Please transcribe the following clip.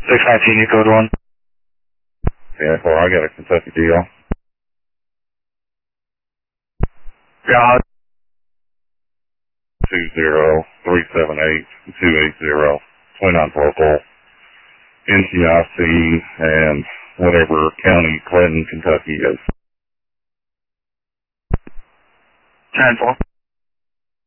619, you code 1. Yeah, well, I got a Kentucky deal. Yeah. 20378-280, 29th local, NCIC, and whatever county Clinton, Kentucky is. 10-4.